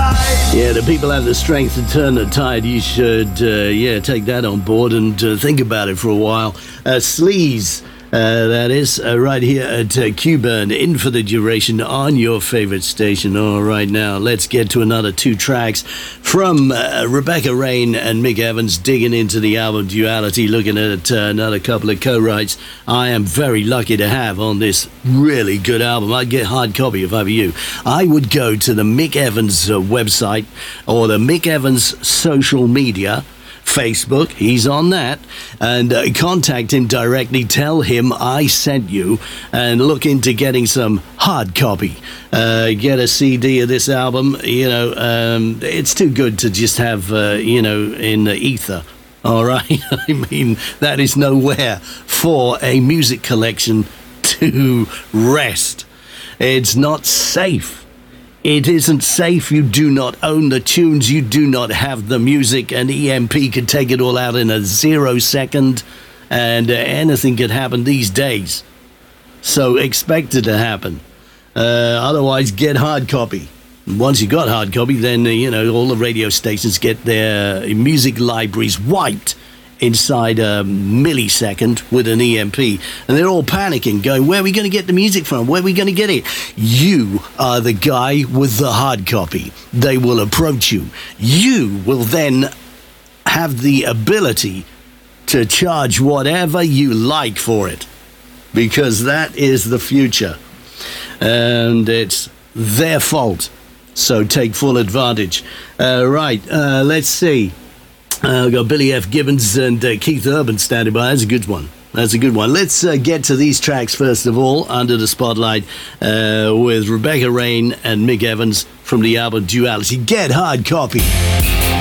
Yeah, the people have the strength to turn the tide. You should, take that on board and think about it for a while. Sleaze, that is, right here at Q-Burn, in for the duration on your favorite station. All right, now let's get to another two tracks from Rebecca Rain and Mick Evans, digging into the album Duality, looking at another couple of co-writes I am very lucky to have on this really good album. I'd get hard copy if I were you. I would go to the Mick Evans website or the Mick Evans social media, Facebook, he's on that, and contact him directly, tell him I sent you, and look into getting some hard copy. Get a CD of this album. It's too good to just have, in the ether. All right? I mean, that is nowhere for a music collection to rest. It's not safe. It isn't safe. You do not own the tunes. You do not have the music. An EMP could take it all out in a 0 second, and anything could happen these days. So expect it to happen. Otherwise, get hard copy. Once you got hard copy, then, all the radio stations get their music libraries wiped inside a millisecond with an EMP, and they're all panicking, going, where are we going to get the music from? Where are we going to get it? You are the guy with the hard copy. They will approach you. You will then have the ability to charge whatever you like for it, because that is the future, and it's their fault. So take full advantage. Let's see. We've got Billy F. Gibbons and Keith Urban standing by. That's a good one. Let's get to these tracks first of all, Under the Spotlight, with Rebecca Rain and Mick Evans from the album Duality. Get hard copy.